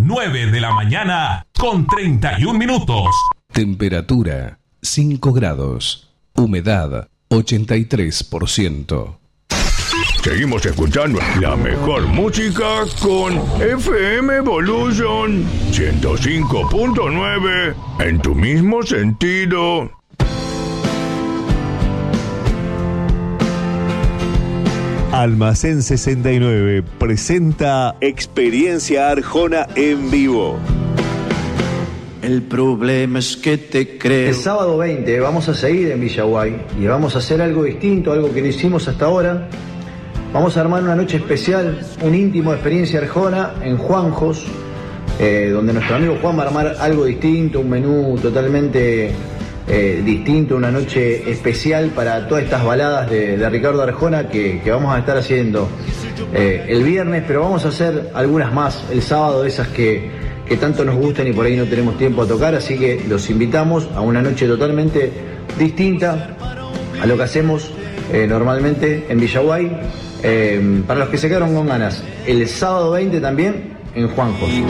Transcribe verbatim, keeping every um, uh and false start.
nueve de la mañana con treinta y un minutos. Temperatura cinco grados. Humedad ochenta y tres por ciento. Seguimos escuchando la mejor música con F M Evolution ciento cinco punto nueve en tu mismo sentido. Almacén sesenta y nueve presenta Experiencia Arjona en vivo. El problema es que te creo. El sábado veinte vamos a seguir en Villaguay y vamos a hacer algo distinto, algo que no hicimos hasta ahora. Vamos a armar una noche especial, un íntimo de Experiencia Arjona en Juanjos, eh, donde nuestro amigo Juan va a armar algo distinto, un menú totalmente eh, distinto, una noche especial para todas estas baladas de, de Ricardo Arjona que, que vamos a estar haciendo eh, el viernes, pero vamos a hacer algunas más el sábado, esas que, que tanto nos gustan y por ahí no tenemos tiempo a tocar, así que los invitamos a una noche totalmente distinta a lo que hacemos eh, normalmente en Villaguay. Eh, para los que se quedaron con ganas, el sábado veinte también en Juanjos.